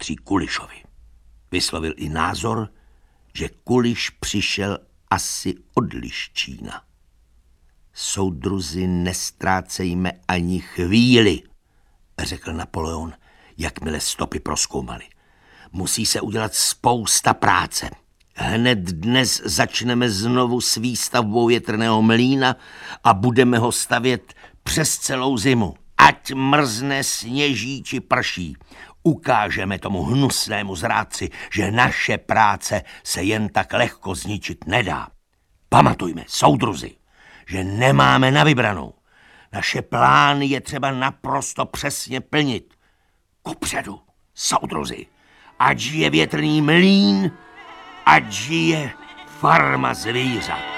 patří Kulišovi. Vyslovil i názor, že Kuliš přišel asi od Liščína. Soudruzi, nestrácejme ani chvíli, řekl Napoleon, jakmile stopy prozkoumali. Musí se udělat spousta práce. Hned dnes začneme znovu s výstavbou větrného mlýna a budeme ho stavět přes celou zimu. Ať mrzne, sněží či prší. Ukážeme tomu hnusnému zrádci, že naše práce se jen tak lehko zničit nedá. Pamatujme, soudruzi, že nemáme na vybranou. Naše plány je třeba naprosto přesně plnit. Kupředu, soudruzi, ať žije větrný mlýn, ať žije farma zvířat.